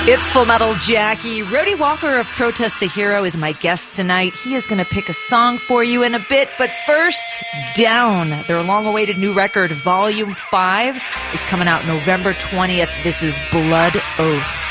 It's Full Metal Jackie. Rody Walker of Protest the Hero is my guest tonight. He is going to pick a song for you in a bit, but first, Down. Their long-awaited new record, Volume 5, is coming out November 20th. This is Blood Oath.